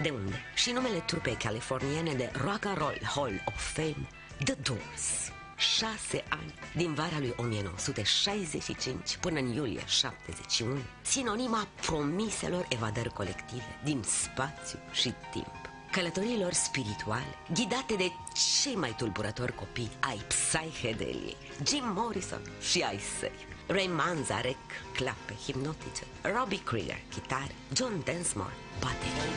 De unde? Și numele trupei californiene de Rock and Roll Hall of Fame, The Doors. 6 ani, din vara lui 1965 până în iulie 71, sinonima promiselor evadări colective din spațiu și timp, călătoriilor spirituale, ghidate de cei mai tulburători copii ai Psychedeliei, Jim Morrison și ai săi, Ray Manzarek, clape hipnotice, Robbie Krieger, chitară, John Densmore, baterie.